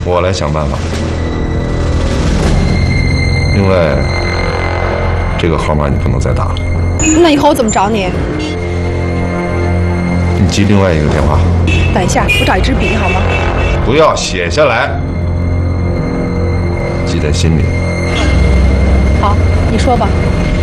我来想办法。另外，这个号码你不能再打了。 那以后我怎么找你？ 你记另外一个电话。 等一下，我找一支笔好吗？ 不要写下来，记在心里。 好，你说吧。